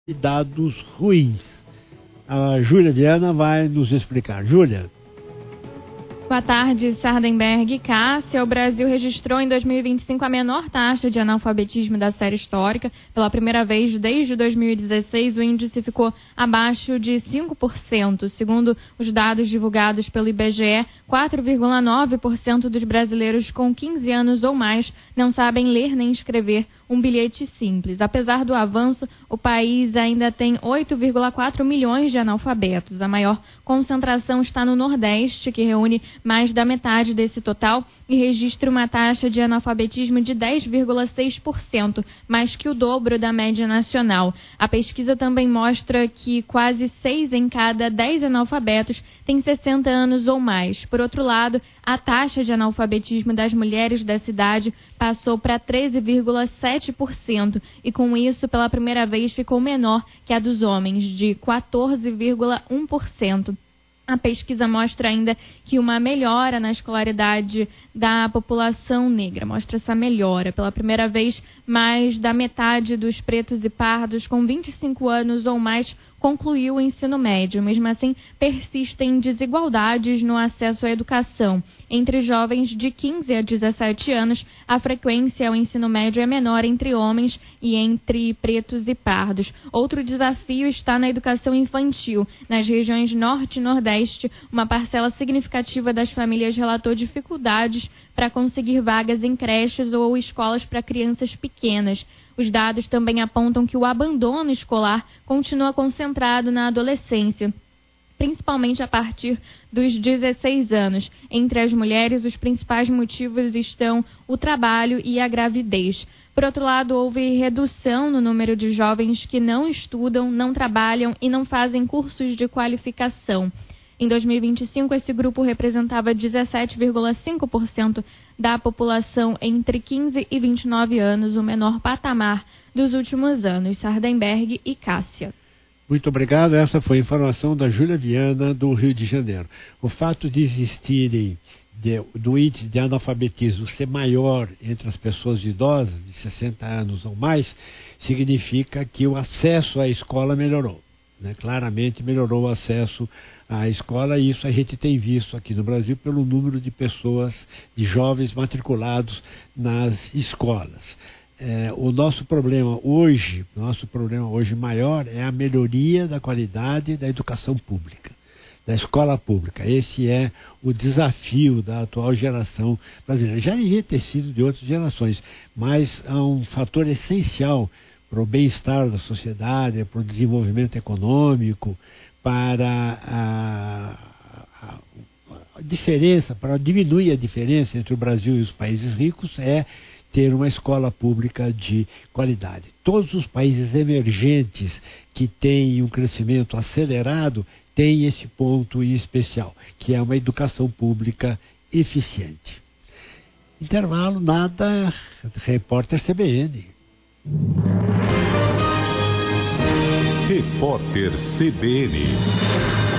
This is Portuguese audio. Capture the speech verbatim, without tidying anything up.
e dados ruins. A Júlia Viana vai nos explicar. Júlia. Boa tarde, Sardenberg e Cássia. O Brasil registrou em dois mil e vinte e cinco a menor taxa de analfabetismo da série histórica. Pela primeira vez desde dois mil e dezesseis, o índice ficou abaixo de cinco por cento. Segundo os dados divulgados pelo I B G E, quatro vírgula nove por cento dos brasileiros com quinze anos ou mais não sabem ler nem escrever um bilhete simples. Apesar do avanço, o país ainda tem oito vírgula quatro milhões de analfabetos. A maior concentração está no Nordeste, que reúne mais da metade desse total e registra uma taxa de analfabetismo de dez vírgula seis por cento, mais que o dobro da média nacional. A pesquisa também mostra que quase seis em cada dez analfabetos têm sessenta anos ou mais. Por outro lado, a taxa de analfabetismo das mulheres da cidade passou para treze vírgula sete por cento e, com isso, pela primeira vez ficou menor que a dos homens, de quatorze vírgula um por cento. A pesquisa mostra ainda que uma melhora na escolaridade da população negra. Mostra essa melhora. Pela primeira vez, mais da metade dos pretos e pardos com vinte e cinco anos ou mais concluiu o ensino médio. Mesmo assim, persistem desigualdades no acesso à educação. Entre jovens de quinze a dezessete anos, a frequência ao ensino médio é menor entre homens e entre pretos e pardos. Outro desafio está na educação infantil. Nas regiões norte e nordeste, uma parcela significativa das famílias relatou dificuldades para conseguir vagas em creches ou escolas para crianças pequenas. Os dados também apontam que o abandono escolar continua concentrado na adolescência, principalmente a partir dos dezesseis anos. Entre as mulheres, os principais motivos estão o trabalho e a gravidez. Por outro lado, houve redução no número de jovens que não estudam, não trabalham e não fazem cursos de qualificação. Em dois mil e vinte e cinco, esse grupo representava dezessete vírgula cinco por cento da população entre quinze e vinte e nove anos, o menor patamar dos últimos anos. Sardenberg e Cássia. Muito obrigado. Essa foi a informação da Júlia Viana, do Rio de Janeiro. O fato de existirem, de, do índice de analfabetismo ser maior entre as pessoas idosas, de sessenta anos ou mais, significa que o acesso à escola melhorou. Né? Claramente melhorou o acesso à escola, e isso a gente tem visto aqui no Brasil pelo número de pessoas, de jovens matriculados nas escolas. É, o nosso problema hoje, o nosso problema hoje maior é a melhoria da qualidade da educação pública, da escola pública. Esse é o desafio da atual geração brasileira. Já devia ter sido de outras gerações, mas há um fator essencial para o bem-estar da sociedade, para o desenvolvimento econômico, para a, a, a diferença, para diminuir a diferença entre o Brasil e os países ricos, é ter uma escola pública de qualidade. Todos os países emergentes que têm um crescimento acelerado têm esse ponto em especial, que é uma educação pública eficiente. Intervalo, nada, repórter C B N. Repórter C B N.